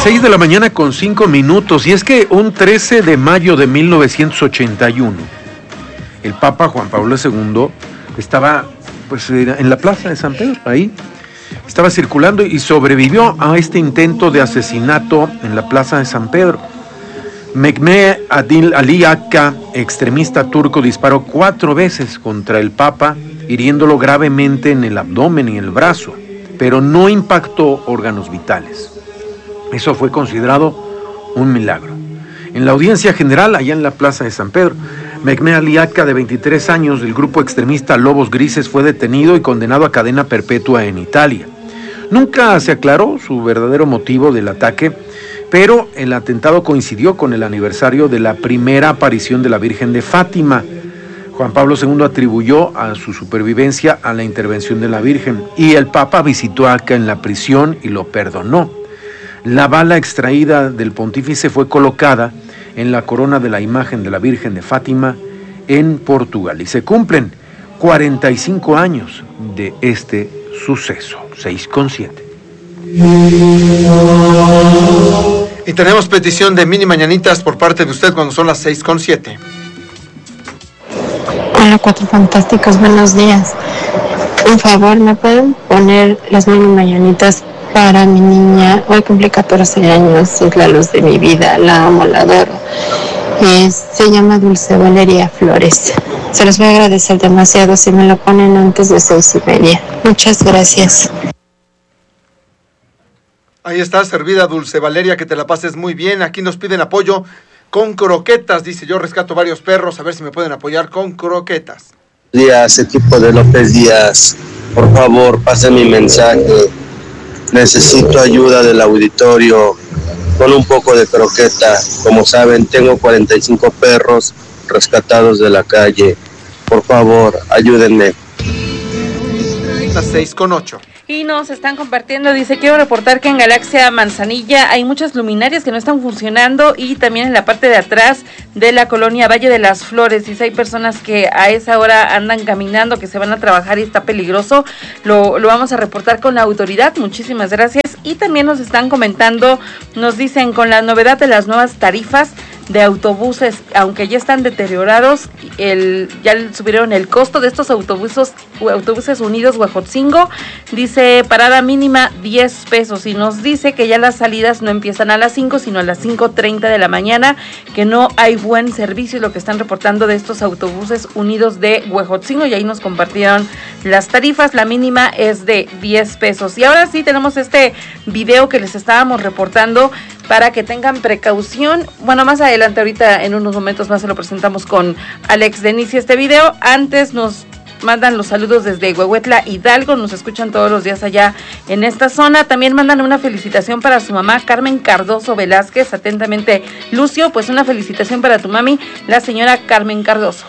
6:05 a.m. Y es que un 13 de mayo de 1981, el Papa Juan Pablo II estaba en la plaza de San Pedro, ahí. Estaba circulando y sobrevivió a este intento de asesinato en la plaza de San Pedro. Mehmet Ali Akka, extremista turco, disparó 4 veces contra el Papa, hiriéndolo gravemente en el abdomen y el brazo, pero no impactó órganos vitales. Eso fue considerado un milagro. En la audiencia general, allá en la plaza de San Pedro, Mehmet Ali Akka, de 23 años, del grupo extremista Lobos Grises, fue detenido y condenado a cadena perpetua en Italia. Nunca se aclaró su verdadero motivo del ataque, pero el atentado coincidió con el aniversario de la primera aparición de la Virgen de Fátima. Juan Pablo II atribuyó a su supervivencia a la intervención de la Virgen, y el Papa visitó a Akka en la prisión y lo perdonó. La bala extraída del pontífice fue colocada en la corona de la imagen de la Virgen de Fátima en Portugal. Y se cumplen 45 años de este suceso. 6:07. Y tenemos petición de mini mañanitas por parte de usted cuando son las 6:07. Hola, Cuatro Fantásticos, buenos días. Por favor, ¿me pueden poner las mini mañanitas para mi niña? Hoy cumple 14 años, es la luz de mi vida, la amo, la adoro. Se llama Dulce Valeria Flores. Se los voy a agradecer demasiado si me lo ponen antes de 6:30. Muchas gracias. Ahí está servida Dulce Valeria, que te la pases muy bien. Aquí nos piden apoyo con croquetas. Dice, yo rescato varios perros, a ver si me pueden apoyar con croquetas. Días, equipo de López Díaz, por favor, pasen mi mensaje. Necesito ayuda del auditorio con un poco de croqueta. Como saben, tengo 45 perros rescatados de la calle. Por favor, ayúdenme. Las 6:08. Y nos están compartiendo, dice, quiero reportar que en Galaxia Manzanilla hay muchas luminarias que no están funcionando, y también en la parte de atrás de la colonia Valle de las Flores. Dice, hay personas que a esa hora andan caminando, que se van a trabajar y está peligroso. Lo vamos a reportar con la autoridad. Muchísimas gracias. Y también nos están comentando, nos dicen, con la novedad de las nuevas tarifas de autobuses, aunque ya están deteriorados, ya subieron el costo de estos autobuses unidos Huejotzingo. Dice, parada mínima 10 pesos, y nos dice que ya las salidas no empiezan a las 5, sino a las 5:30 de la mañana, que no hay buen servicio, lo que están reportando de estos autobuses unidos de Huejotzingo, y ahí nos compartieron las tarifas. La mínima es de 10 pesos. Y ahora sí tenemos este video que les estábamos reportando para que tengan precaución. Bueno, más adelante, ahorita en unos momentos más se lo presentamos con Alex Denicia este video. Antes nos mandan los saludos desde Huehuetla, Hidalgo, nos escuchan todos los días allá en esta zona. También mandan una felicitación para su mamá, Carmen Cardoso Velázquez. Atentamente, Lucio, pues una felicitación para tu mami, la señora Carmen Cardoso.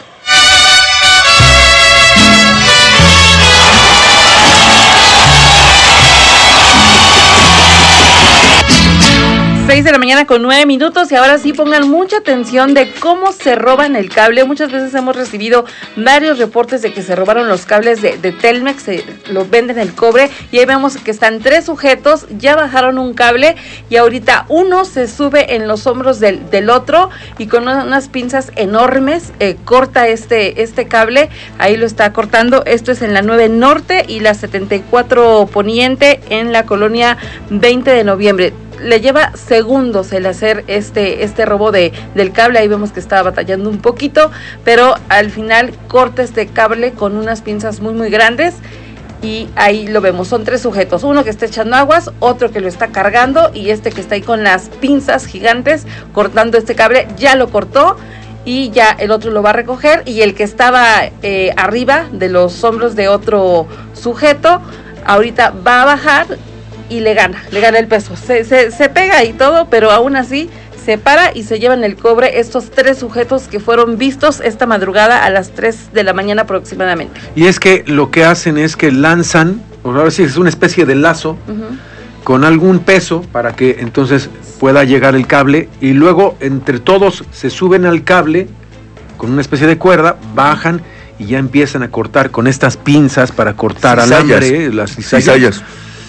6:09 a.m. Y ahora sí pongan mucha atención de cómo se roban el cable. Muchas veces hemos recibido varios reportes de que se robaron los cables de Telmex, lo venden el cobre, y ahí vemos que están 3 sujetos, ya bajaron un cable y ahorita uno se sube en los hombros del otro y con unas pinzas enormes corta este cable. Ahí lo está cortando. Esto es en la 9 Norte y la 74 Poniente, en la colonia 20 de noviembre. Le lleva segundos el hacer este robo del cable. Ahí vemos que estaba batallando un poquito, pero al final corta este cable con unas pinzas muy muy grandes, y ahí lo vemos. Son 3 sujetos, uno que está echando aguas, otro que lo está cargando, y este que está ahí con las pinzas gigantes cortando este cable. Ya lo cortó y ya el otro lo va a recoger, y el que estaba arriba de los hombros de otro sujeto ahorita va a bajar y le gana el peso. Se pega y todo, pero aún así se para y se llevan el cobre estos 3 sujetos que fueron vistos esta madrugada a las 3 de la mañana aproximadamente. Y es que lo que hacen es que lanzan, o a ver si es una especie de lazo, con algún peso para que entonces pueda llegar el cable, y luego entre todos se suben al cable con una especie de cuerda, bajan y ya empiezan a cortar con estas pinzas para cortar alambre, las cizallas.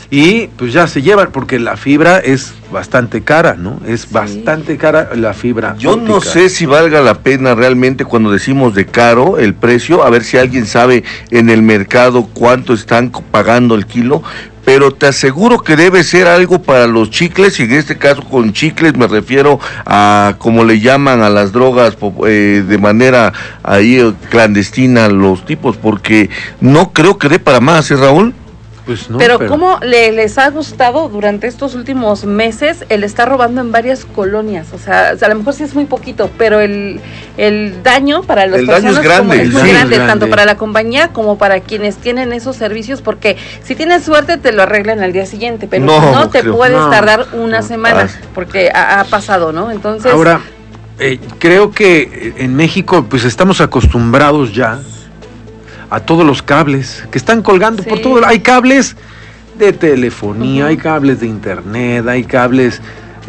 y pues ya se llevan, porque la fibra es bastante cara, ¿no? Es bastante cara la fibra Yo óptica. no sé si valga la pena realmente cuando decimos de caro el precio, a ver si alguien sabe en el mercado cuánto están pagando el kilo, pero te aseguro que debe ser algo para los chicles, y en este caso con chicles me refiero a, como le llaman a las drogas de manera ahí clandestina los tipos, porque no creo que dé para más, ¿eh, Raúl? Pues no, pero ¿cómo les ha gustado durante estos últimos meses el estar robando en varias colonias? O sea, a lo mejor sí es muy poquito, pero el daño para las personas es grande, es muy grande, tanto para la compañía como para quienes tienen esos servicios, porque si tienes suerte te lo arreglan al día siguiente, pero no te puedes tardar una semana, porque ha pasado, ¿no? Entonces... Ahora, creo que en México pues estamos acostumbrados ya a todos los cables que están colgando por todo. Hay cables de telefonía, hay cables de internet, hay cables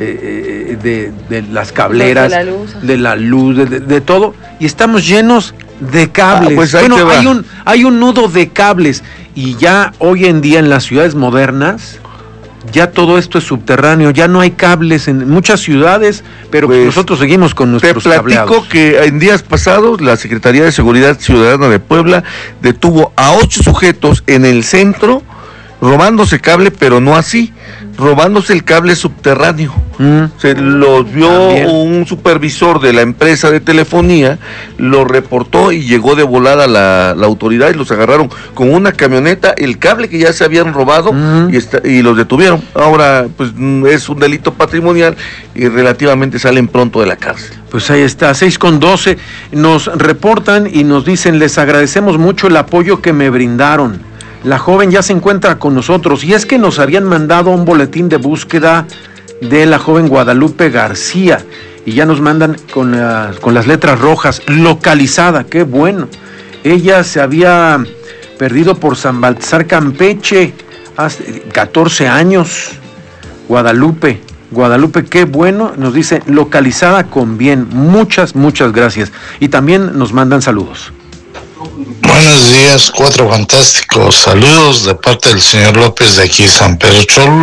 de las cableras, de la luz, de todo, y estamos llenos de cables. Pues bueno, hay un nudo de cables, y ya hoy en día en las ciudades modernas ya todo esto es subterráneo, ya no hay cables en muchas ciudades, pero pues nosotros seguimos con nuestros cableados. Te platico que en días pasados la Secretaría de Seguridad Ciudadana de Puebla detuvo a 8 sujetos en el centro robándose cable, pero no así, robándose el cable subterráneo. Se los vio un supervisor de la empresa de telefonía, lo reportó y llegó de volada la autoridad y los agarraron con una camioneta, el cable que ya se habían robado y los detuvieron. Ahora pues es un delito patrimonial y relativamente salen pronto de la cárcel. Pues ahí está, 6:12, nos reportan y nos dicen: les agradecemos mucho el apoyo que me brindaron. La joven ya se encuentra con nosotros, y es que nos habían mandado un boletín de búsqueda de la joven Guadalupe García, y ya nos mandan con las letras rojas, localizada. Qué bueno. Ella se había perdido por San Baltasar, Campeche, hace 14 años. Guadalupe, qué bueno. Nos dice localizada con bien. Muchas gracias. Y también nos mandan saludos. Buenos días, Cuatro Fantásticos. Saludos de parte del señor López de aquí, San Pedro Cholula.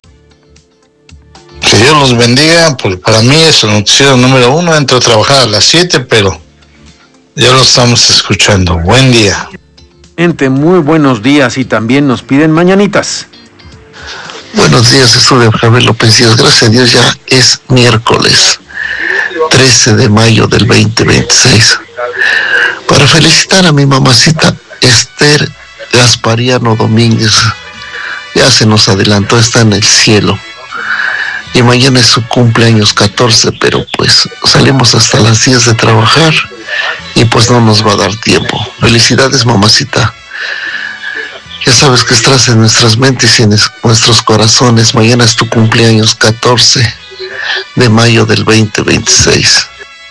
Que Dios los bendiga, pues para mí es el noticiero número 1. Entro a trabajar a las 7, pero ya lo estamos escuchando. Buen día. Gente, muy buenos días, y también nos piden mañanitas. Buenos días, esto de Javier López Díaz. Gracias a Dios ya es miércoles 13 de mayo del 2026. Para felicitar a mi mamacita Esther Gaspariano Domínguez. Ya se nos adelantó, está en el cielo. Y mañana es su cumpleaños 14, pero pues salimos hasta las 10 de trabajar y pues no nos va a dar tiempo. Felicidades, mamacita. Ya sabes que estás en nuestras mentes y en nuestros corazones. Mañana es tu cumpleaños 14 de mayo del 2026.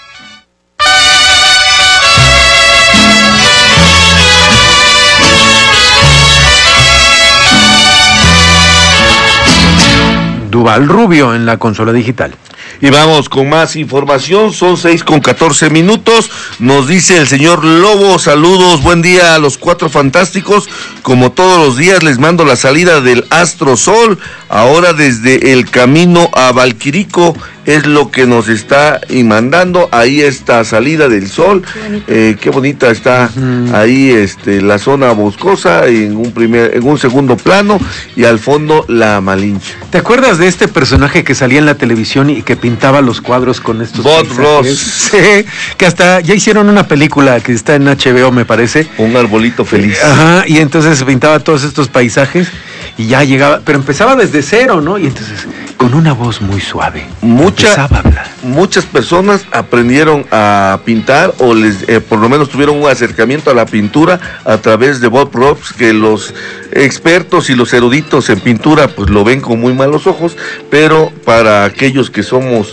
Duval Rubio en la consola digital. Y vamos con más información, son 6:14. Nos dice el señor Lobo: saludos, buen día a los Cuatro Fantásticos. Como todos los días les mando la salida del Astro Sol, ahora desde el camino a Valquirico, es lo que nos está mandando. Ahí está salida del sol, qué bonita está ahí la zona boscosa en un segundo plano, y al fondo la Malinche. ¿Te acuerdas de este personaje que salía en la televisión y que pintaba los cuadros con estos Bob Ross? Sí, que hasta ya hicieron una película que está en HBO, me parece. Un arbolito feliz. Ajá, y entonces pintaba todos estos paisajes y ya llegaba, pero empezaba desde cero, ¿no? Y entonces con una voz muy suave empezaba a hablar. Muchas personas aprendieron a pintar, o por lo menos tuvieron un acercamiento a la pintura a través de Bob Ross, que los expertos y los eruditos en pintura pues lo ven con muy malos ojos, pero para aquellos que somos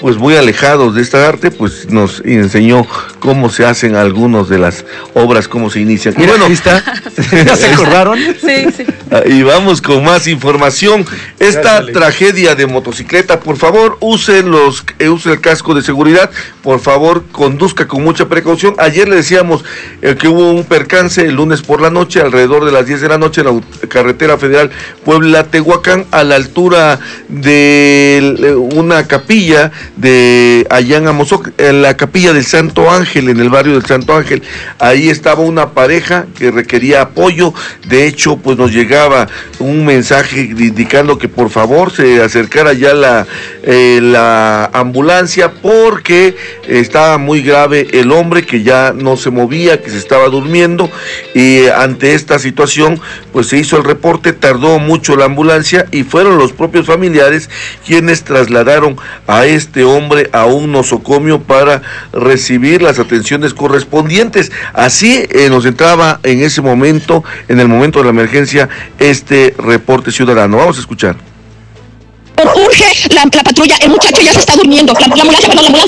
pues muy alejados de esta arte, pues nos enseñó cómo se hacen algunas de las obras, cómo se inician. Mira, bueno, ahí está. ¿Ya se acordaron? Sí, sí. Y vamos con más información. Esta tragedia de motocicleta, por favor, use el casco de seguridad, por favor, conduzca con mucha precaución. Ayer le decíamos que hubo un percance el lunes por la noche, alrededor de las 10 de la noche, en la carretera federal Puebla-Tehuacán, a la altura de una capilla de allá en Amozoc, en la capilla del Santo Ángel, en el barrio del Santo Ángel. Ahí estaba una pareja que requería apoyo. De hecho, pues nos llegaba un mensaje indicando que por favor se acercara ya la ambulancia, porque estaba muy grave el hombre, que ya no se movía, que se estaba durmiendo, y ante esta situación pues se hizo el reporte. Tardó mucho la ambulancia y fueron los propios familiares quienes trasladaron a este hombre a un nosocomio para recibir las atenciones correspondientes. Así nos entraba en ese momento, en el momento de la emergencia, este reporte ciudadano. Vamos a escuchar. Urge la patrulla, el muchacho ya se está durmiendo. La ambulancia.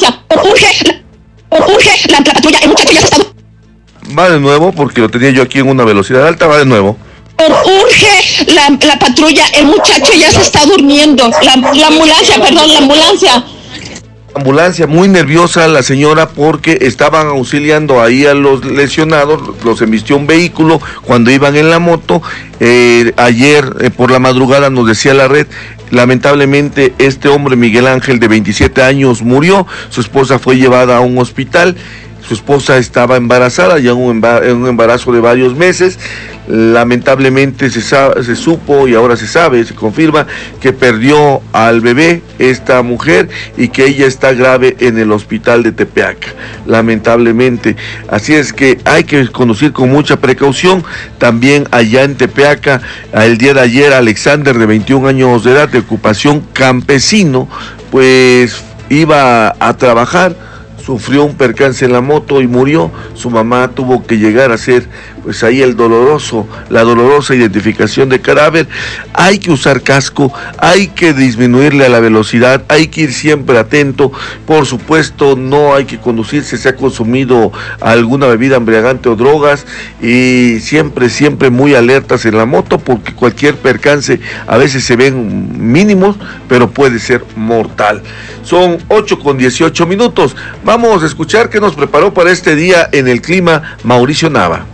Urge la patrulla, el muchacho ya se está durmiendo. Va de nuevo, porque lo tenía yo aquí en una velocidad alta, va de nuevo. Urge la patrulla, el muchacho ya se está durmiendo. La ambulancia. Ambulancia, muy nerviosa la señora, porque estaban auxiliando ahí a los lesionados, los embistió un vehículo cuando iban en la moto. Ayer por la madrugada nos decía la red, lamentablemente este hombre, Miguel Ángel, de 27 años, murió. Su esposa fue llevada a un hospital. Su esposa estaba embarazada, ya un embarazo de varios meses. Lamentablemente se supo, y ahora se sabe, se confirma, que perdió al bebé esta mujer, y que ella está grave en el hospital de Tepeaca, lamentablemente. Así es que hay que conducir con mucha precaución. También allá en Tepeaca, el día de ayer, Alexander, de 21 años de edad, de ocupación campesino, pues iba a trabajar, sufrió un percance en la moto y murió. Su mamá tuvo que llegar a hacer pues ahí la dolorosa identificación de cadáver. Hay que usar casco, hay que disminuirle a la velocidad, hay que ir siempre atento. Por supuesto, no hay que conducir si se ha consumido alguna bebida embriagante o drogas, y siempre muy alertas en la moto, porque cualquier percance a veces se ven mínimos, pero puede ser mortal. Son 8:18. Vamos a escuchar qué nos preparó para este día en el clima Mauricio Nava.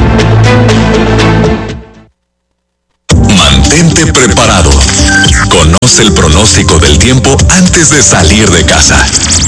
Mantente preparado. Conoce el pronóstico del tiempo antes de salir de casa.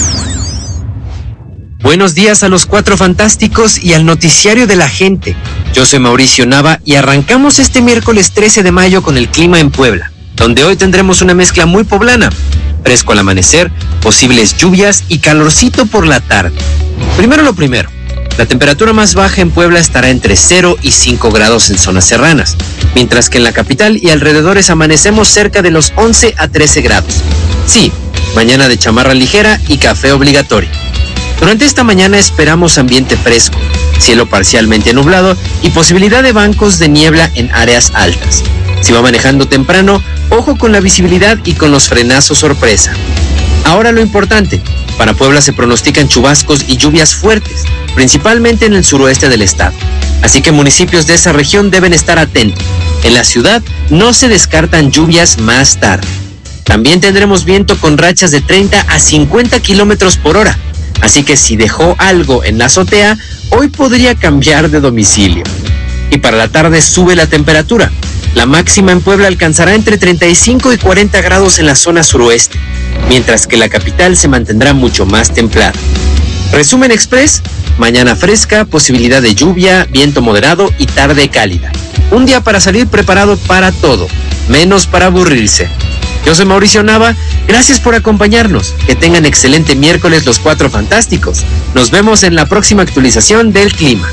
Buenos días a los Cuatro Fantásticos y al noticiario de la gente. Yo soy Mauricio Nava y arrancamos este miércoles 13 de mayo con el clima en Puebla, donde hoy tendremos una mezcla muy poblana. Fresco al amanecer, posibles lluvias y calorcito por la tarde. Primero lo primero. La temperatura más baja en Puebla estará entre 0 y 5 grados en zonas serranas, mientras que en la capital y alrededores amanecemos cerca de los 11 a 13 grados. Sí, mañana de chamarra ligera y café obligatorio. Durante esta mañana esperamos ambiente fresco, cielo parcialmente nublado y posibilidad de bancos de niebla en áreas altas. Si va manejando temprano, ojo con la visibilidad y con los frenazos sorpresa. Ahora lo importante, para Puebla se pronostican chubascos y lluvias fuertes, principalmente en el suroeste del estado. Así que municipios de esa región deben estar atentos. En la ciudad no se descartan lluvias más tarde. También tendremos viento con rachas de 30 a 50 kilómetros por hora. Así que si dejó algo en la azotea, hoy podría cambiar de domicilio. Y para la tarde sube la temperatura. La máxima en Puebla alcanzará entre 35 y 40 grados en la zona suroeste, mientras que la capital se mantendrá mucho más templada. Resumen express: mañana fresca, posibilidad de lluvia, viento moderado y tarde cálida. Un día para salir preparado para todo, menos para aburrirse. Yo soy Mauricio Nava, gracias por acompañarnos. Que tengan excelente miércoles los Cuatro Fantásticos. Nos vemos en la próxima actualización del clima.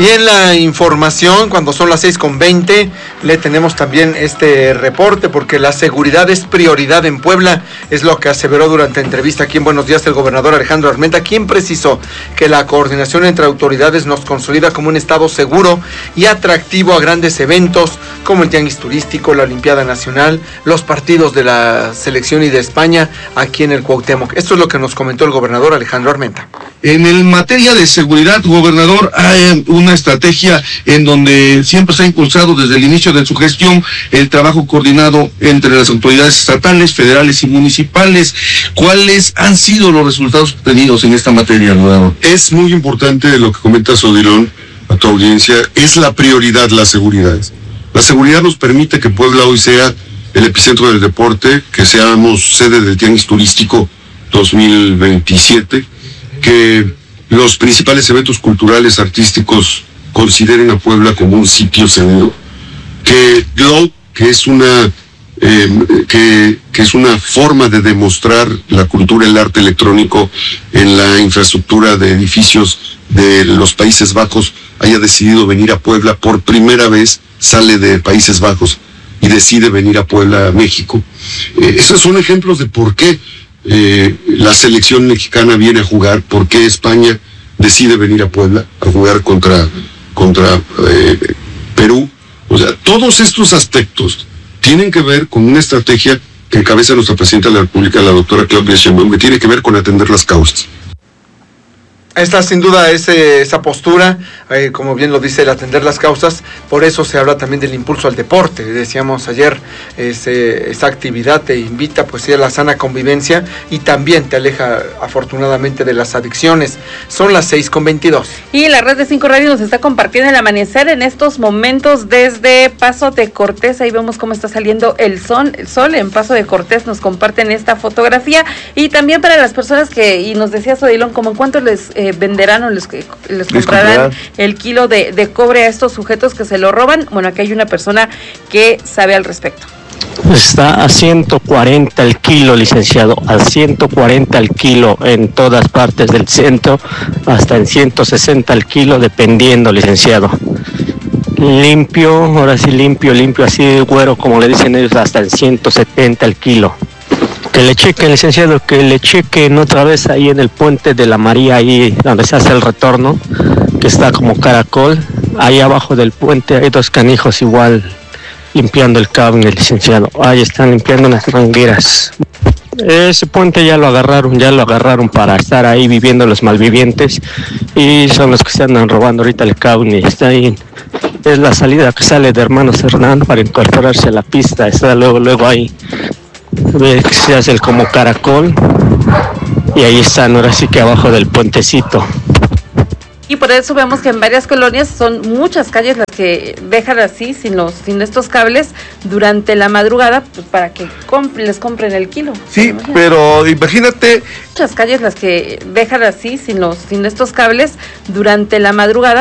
Y en la información, cuando son las 6:20, le tenemos también este reporte, porque la seguridad es prioridad en Puebla, es lo que aseveró durante entrevista aquí en Buenos Días el gobernador Alejandro Armenta, quien precisó que la coordinación entre autoridades nos consolida como un estado seguro y atractivo a grandes eventos como el Tianguis Turístico, la Olimpiada Nacional, los partidos de la selección y de España aquí en el Cuauhtémoc. Esto es lo que nos comentó el gobernador Alejandro Armenta. En el materia de seguridad, gobernador, hay una estrategia en donde siempre se ha impulsado desde el inicio de su gestión el trabajo coordinado entre las autoridades estatales, federales y municipales. ¿Cuáles han sido los resultados obtenidos en esta materia, gobernador? Es muy importante lo que comenta Odilon a tu audiencia, es la prioridad la seguridad. La seguridad nos permite que Puebla hoy sea el epicentro del deporte, que seamos sede del Tianguis Turístico 2027, que los principales eventos culturales, artísticos, consideren a Puebla como un sitio seguro, que Globe, que es una forma de demostrar la cultura y el arte electrónico en la infraestructura de edificios de los Países Bajos, haya decidido venir a Puebla por primera vez, sale de Países Bajos y decide venir a Puebla, a México. Esos son ejemplos de por qué la selección mexicana viene a jugar, por qué España decide venir a Puebla a jugar contra Perú. O sea, todos estos aspectos tienen que ver con una estrategia que encabeza nuestra presidenta de la República, la doctora Claudia Sheinbaum, que tiene que ver con atender las causas. Esta sin duda es esa postura, como bien lo dice, el atender las causas. Por eso se habla también del impulso al deporte. Decíamos ayer, esa actividad te invita pues a la sana convivencia y también te aleja afortunadamente de las adicciones. Son las 6:22. Y la red de 5 Radio nos está compartiendo el amanecer en estos momentos desde Paso de Cortés. Ahí vemos cómo está saliendo el sol en Paso de Cortés. Nos comparten esta fotografía. Y también para las personas y nos decía Odilon, como en cuánto les venderán o les comprarán el kilo de cobre a estos sujetos que se lo roban. Bueno, aquí hay una persona que sabe al respecto. Está a 140 el kilo, licenciado, a 140 el kilo en todas partes del centro, hasta en 160 el kilo, dependiendo, licenciado. Limpio, ahora sí limpio, así güero, como le dicen ellos, hasta en 170 el kilo. Que le chequen, licenciado, que le chequen otra vez ahí en el puente de la María, ahí donde se hace el retorno, que está como caracol, ahí abajo del puente hay 2 canijos igual limpiando el cable, licenciado. Ahí están limpiando unas mangueras. Ese puente ya lo agarraron para estar ahí viviendo los malvivientes y son los que se andan robando ahorita el cable. Está ahí, es la salida que sale de Hermanos Hernán para incorporarse a la pista, está luego ahí. Ve que se hace el como caracol y ahí están ahora sí que abajo del puentecito. Y por eso vemos que en varias colonias son muchas calles las que dejan así sin estos cables durante la madrugada, pues para que les compren el kilo. Sí, pero imagínate. Muchas calles las que dejan así sin estos cables durante la madrugada.